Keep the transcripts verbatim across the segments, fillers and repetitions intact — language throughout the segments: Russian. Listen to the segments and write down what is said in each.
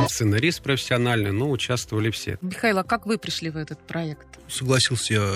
сценарист профессиональный, но участвовали все. Михаил, а как вы пришли в этот проект? Согласился я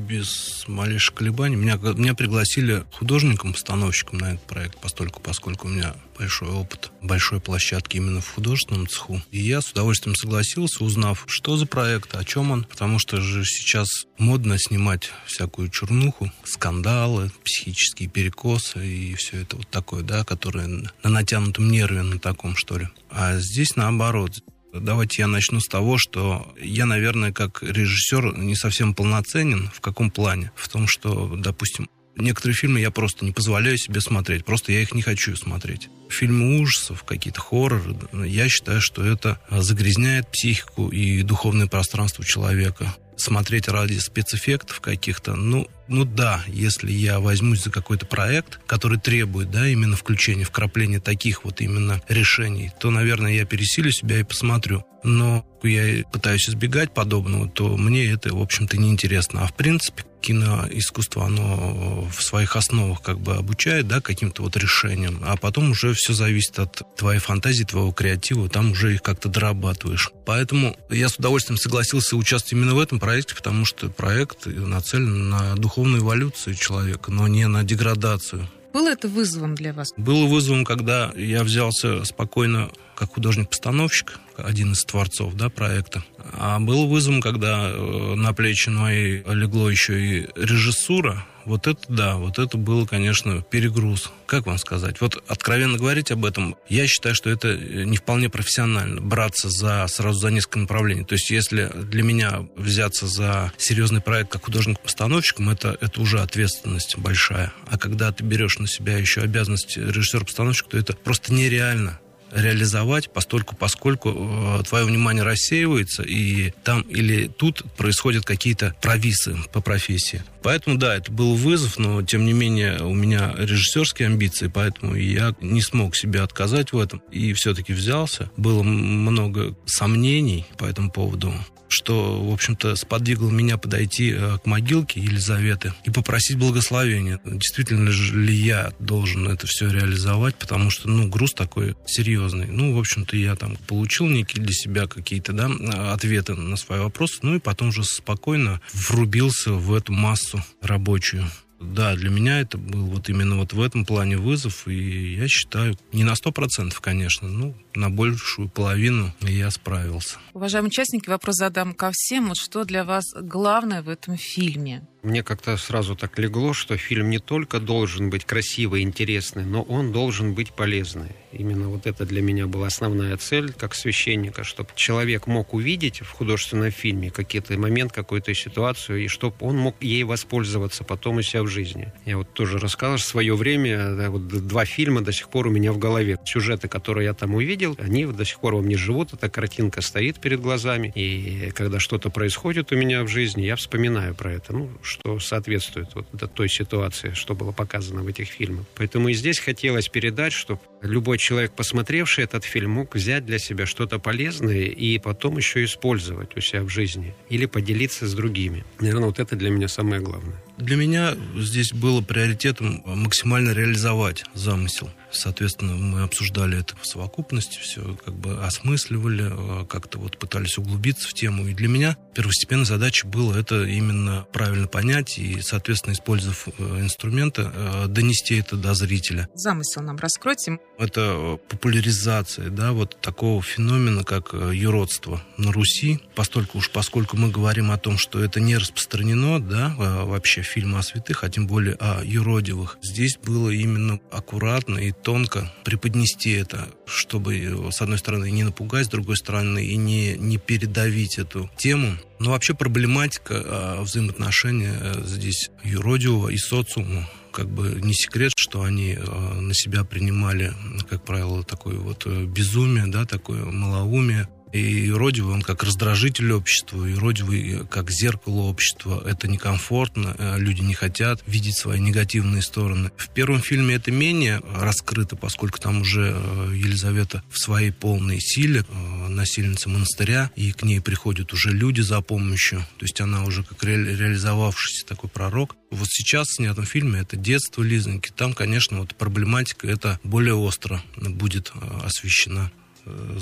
без малейших колебаний. Меня, меня пригласили художником-постановщиком на этот проект, постольку, поскольку у меня большой опыт большой площадки именно в художественном цеху. И я с удовольствием согласился, узнав, что за проект, о чем он. Потому что же сейчас модно снимать всякую чернуху, скандалы, психические перекосы и все это вот такое, да, которое на натянутом нерве, на таком, что ли. А здесь наоборот. Давайте я начну с того, что я, наверное, как режиссер не совсем полноценен. В каком плане? В том, что, допустим, некоторые фильмы я просто не позволяю себе смотреть. Просто я их не хочу смотреть. Фильмы ужасов, какие-то хорроры, я считаю, что это загрязняет психику и духовное пространство человека. Смотреть ради спецэффектов каких-то, ну, ну да, если я возьмусь за какой-то проект, который требует, да, именно включения, вкрапления таких вот именно решений, то, наверное, я пересилю себя и посмотрю. Но я пытаюсь избегать подобного, то мне это, в общем-то, неинтересно. А в принципе, киноискусство, оно в своих основах как бы обучает, да, каким-то вот решениям, а потом уже все зависит от твоей фантазии, твоего креатива, там уже их как-то дорабатываешь. Поэтому я с удовольствием согласился участвовать именно в этом проекте, потому что проект нацелен на духовную эволюцию человека, но не на деградацию. Было это вызовом для вас? Было вызовом, когда я взялся спокойно как художник-постановщик, один из творцов, да, проекта. А было вызовом, когда на плечи мои легло еще и режиссура. Вот это, да, вот это было, конечно, перегруз. Как вам сказать? Вот откровенно говорить об этом, я считаю, что это не вполне профессионально. Браться за, сразу за несколько направлений. То есть, если для меня взяться за серьезный проект как художник-постановщиком, это, это уже ответственность большая. А когда ты берешь на себя еще обязанность режиссера-постановщика, то это просто нереально реализовать, постольку, поскольку э, твое внимание рассеивается, и там или тут происходят какие-то провисы по профессии. Поэтому, да, это был вызов, но, тем не менее, у меня режиссерские амбиции, поэтому я не смог себе отказать в этом, и все-таки взялся. Было много сомнений по этому поводу, что, в общем-то, сподвигло меня подойти к могилке Елизаветы и попросить благословения. Действительно ли я должен это все реализовать, потому что, ну, груз такой серьезный. Ну, в общем-то, я там получил некие для себя какие-то, да, ответы на свои вопросы, ну, и потом уже спокойно врубился в эту массу рабочую. Да, для меня это был вот именно вот в этом плане вызов, и я считаю, не на сто процентов, конечно, ну, на большую половину я справился. Уважаемые участники, вопрос задам ко всем. Вот что для вас главное в этом фильме? Мне как-то сразу так легло, что фильм не только должен быть красивый, интересный, но он должен быть полезный. Именно вот это для меня была основная цель, как священника, чтобы человек мог увидеть в художественном фильме какой-то момент, какую-то ситуацию, и чтобы он мог ей воспользоваться потом у себя в жизни. Я вот тоже рассказывал, в свое время, да, вот два фильма до сих пор у меня в голове. Сюжеты, которые я там увидел, они до сих пор во мне живут, эта картинка стоит перед глазами, и когда что-то происходит у меня в жизни, я вспоминаю про это, ну, что соответствует вот той ситуации, что было показано в этих фильмах. Поэтому и здесь хотелось передать, чтобы любой человек, посмотревший этот фильм, мог взять для себя что-то полезное и потом еще использовать у себя в жизни или поделиться с другими. Наверное, вот это для меня самое главное. Для меня здесь было приоритетом максимально реализовать замысел. Соответственно, мы обсуждали это в совокупности, все как бы осмысливали, как-то вот пытались углубиться в тему. И для меня первостепенной задачей было это именно правильно понять и, соответственно, использовав инструменты, донести это до зрителя. Замысел нам раскройте. Это популяризация, да, вот такого феномена, как юродство на Руси. Постольку уж, поскольку мы говорим о том, что это не распространено, да, вообще фильмы о святых, а тем более о юродивых. Здесь было именно аккуратно и тонко преподнести это, чтобы, с одной стороны, не напугать, с другой стороны, и не, не передавить эту тему. Но вообще проблематика взаимоотношения здесь юродивого и социума. Как бы не секрет, что они на себя принимали, как правило, такое вот безумие, да, такое малоумие. И юродивый, он как раздражитель общества, юродивый как зеркало общества. Это некомфортно, люди не хотят видеть свои негативные стороны. В первом фильме это менее раскрыто, поскольку там уже Елизавета в своей полной силе, насильница монастыря, и к ней приходят уже люди за помощью. То есть она уже как ре- реализовавшийся такой пророк. Вот сейчас в снятом фильме это детство Лизоньки. Там, конечно, вот проблематика эта более остро будет освещена.